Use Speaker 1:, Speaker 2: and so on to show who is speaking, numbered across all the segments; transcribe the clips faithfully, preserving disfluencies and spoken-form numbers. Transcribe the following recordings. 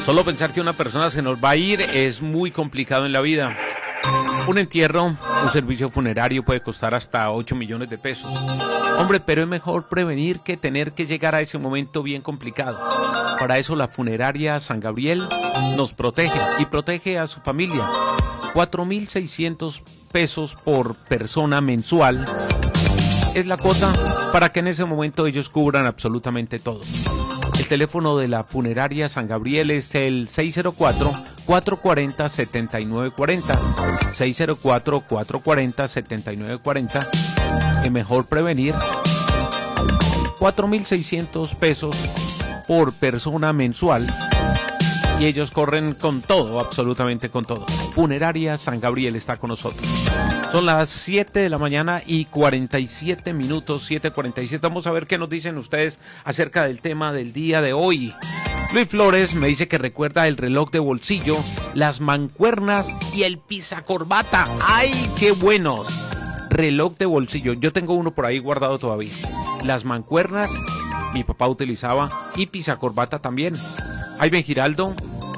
Speaker 1: Solo pensar que una persona se nos va a ir es muy complicado en la vida. Un entierro, un servicio funerario puede costar hasta ocho millones de pesos. Hombre, pero es mejor prevenir que tener que llegar a ese momento bien complicado. Para eso la funeraria San Gabriel nos protege y protege a su familia. cuatro mil seiscientos pesos por persona mensual es la cuota para que en ese momento ellos cubran absolutamente todo. El teléfono de la funeraria San Gabriel es el seis cero cuatro, cuatro cuatro cero, siete nueve cuatro cero. seis cero cuatro, cuatro cuatro cero, siete nueve cuatro cero. Es mejor prevenir. cuatro mil seiscientos pesos por persona mensual. Y ellos corren con todo, absolutamente con todo. Funeraria San Gabriel está con nosotros. Son las siete de la mañana y cuarenta y siete minutos, siete cuarenta y siete. Vamos a ver qué nos dicen ustedes acerca del tema del día de hoy. Luis Flores me dice que recuerda el reloj de bolsillo, las mancuernas y el pisacorbata. ¡Ay, qué buenos! Reloj de bolsillo, yo tengo uno por ahí guardado todavía. Las mancuernas, mi papá utilizaba, y pisacorbata también. Ahí ven, Giraldo,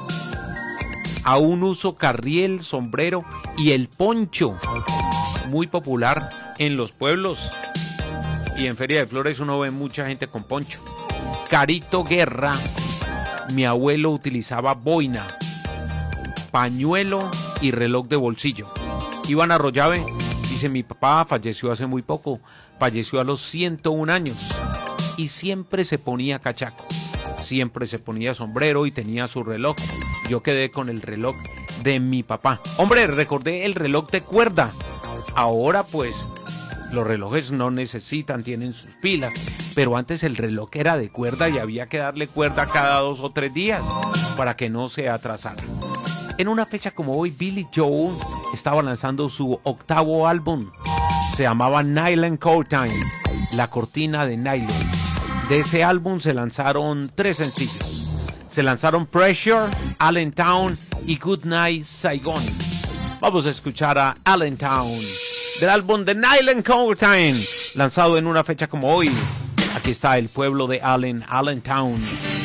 Speaker 1: aún uso carriel, sombrero y el poncho, muy popular en los pueblos, y en Feria de Flores uno ve mucha gente con poncho. Carito Guerra, mi abuelo utilizaba boina, pañuelo y reloj de bolsillo. Iván Arroyave dice: mi papá falleció hace muy poco, falleció a los ciento un años y siempre se ponía cachaco. Siempre se ponía sombrero y tenía su reloj. Yo quedé con el reloj de mi papá. Hombre, recordé el reloj de cuerda. Ahora pues los relojes no necesitan, tienen sus pilas. Pero antes el reloj era de cuerda y había que darle cuerda cada dos o tres días para que no se atrasara. En una fecha como hoy, Billy Joel estaba lanzando su octavo álbum. Se llamaba Nylon Curtain, la cortina de nylon. De ese álbum se lanzaron tres sencillos. Se lanzaron Pressure, Allentown y Goodnight Saigon. Vamos a escuchar a Allentown del álbum de Nylon Curtain, lanzado en una fecha como hoy. Aquí está el pueblo de Allen, Allentown.